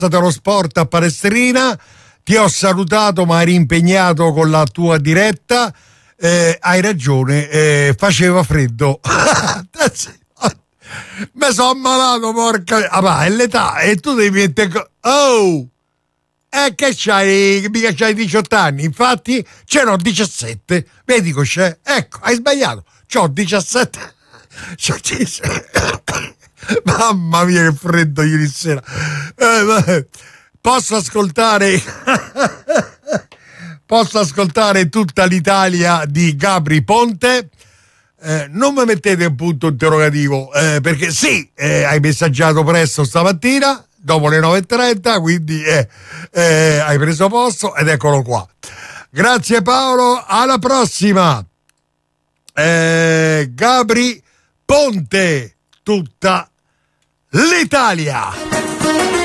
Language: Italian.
dello sport a Palestrina. Ti ho salutato, ma eri impegnato con la tua diretta. Hai ragione, faceva freddo. Mi sono ammalato, porca. Ma è l'età, e tu devi mettere. Oh! Che c'hai? Mica c'hai 18 anni. Infatti, ce n'ho 17. Vedi c'è? Ecco, hai sbagliato. C'ho 17. Mamma mia, che freddo ieri sera. Posso ascoltare tutta l'Italia di Gabri Ponte? Non mi mettete un punto interrogativo, perché sì, hai messaggiato presto stamattina dopo le 9:30, quindi hai preso posto ed eccolo qua. Grazie Paolo, alla prossima. Gabri Ponte, tutta l'Italia.